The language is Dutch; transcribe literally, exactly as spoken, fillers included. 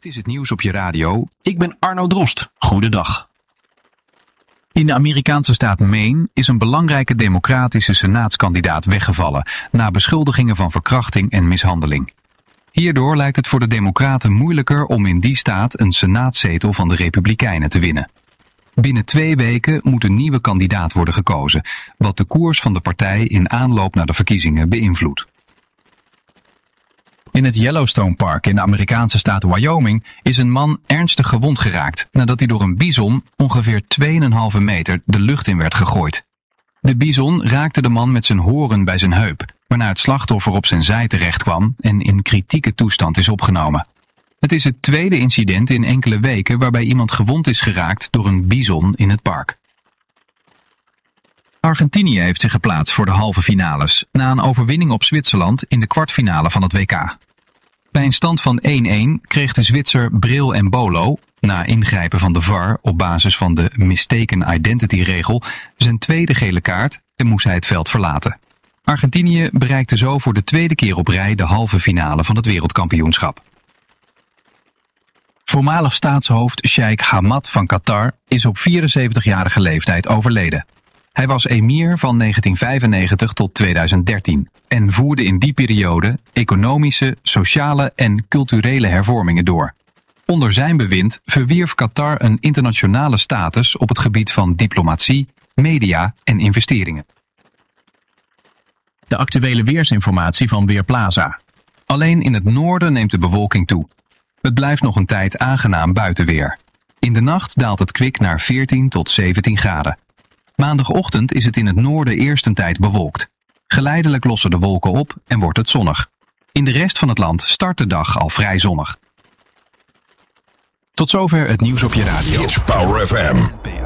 Dit is het nieuws op je radio. Ik ben Arno Drost. Goedendag. In de Amerikaanse staat Maine is een belangrijke democratische senaatskandidaat weggevallen na beschuldigingen van verkrachting en mishandeling. Hierdoor lijkt het voor de democraten moeilijker om in die staat een senaatzetel van de republikeinen te winnen. Binnen twee weken moet een nieuwe kandidaat worden gekozen, wat de koers van de partij in aanloop naar de verkiezingen beïnvloedt. In het Yellowstone Park in de Amerikaanse staat Wyoming is een man ernstig gewond geraakt nadat hij door een bison ongeveer twee komma vijf meter de lucht in werd gegooid. De bison raakte de man met zijn horen bij zijn heup, waarna het slachtoffer op zijn zij terecht kwam en in kritieke toestand is opgenomen. Het is het tweede incident in enkele weken waarbij iemand gewond is geraakt door een bison in het park. Argentinië heeft zich geplaatst voor de halve finales na een overwinning op Zwitserland in de kwartfinale van het W K. Bij een stand van één-één kreeg de Zwitser Bril Embolo, na ingrijpen van de V A R op basis van de mistaken identity regel, zijn tweede gele kaart en moest hij het veld verlaten. Argentinië bereikte zo voor de tweede keer op rij de halve finale van het wereldkampioenschap. Voormalig staatshoofd Sheikh Hamad van Qatar is op vierenzeventigjarige leeftijd overleden. Hij was emir van negentien vijfennegentig tot tweeduizend dertien en voerde in die periode economische, sociale en culturele hervormingen door. Onder zijn bewind verwierf Qatar een internationale status op het gebied van diplomatie, media en investeringen. De actuele weersinformatie van Weerplaza. Alleen in het noorden neemt de bewolking toe. Het blijft nog een tijd aangenaam buitenweer. In de nacht daalt het kwik naar veertien tot zeventien graden. Maandagochtend is het in het noorden eerst een tijd bewolkt. Geleidelijk lossen de wolken op en wordt het zonnig. In de rest van het land start de dag al vrij zonnig. Tot zover het nieuws op je radio. It's Power F M.